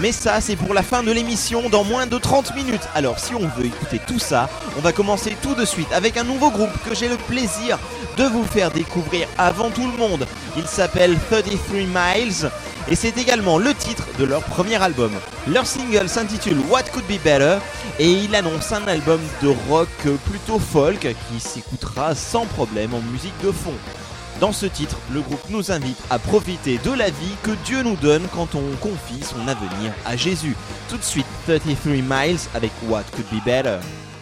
Mais ça, c'est pour la fin de l'émission dans moins de 30 minutes. Alors si on veut écouter tout ça, on va commencer tout de suite avec un nouveau groupe que j'ai le plaisir de vous faire découvrir avant tout le monde. Il s'appelle 33 Miles et c'est également le titre de leur premier album. Leur single s'intitule What Could Be Better et il annonce un album de rock plutôt folk qui s'écoutera sans problème en musique de fond. Dans ce titre, le groupe nous invite à profiter de la vie que Dieu nous donne quand on confie son avenir à Jésus. Tout de suite, 33 Miles avec What Could Be Better.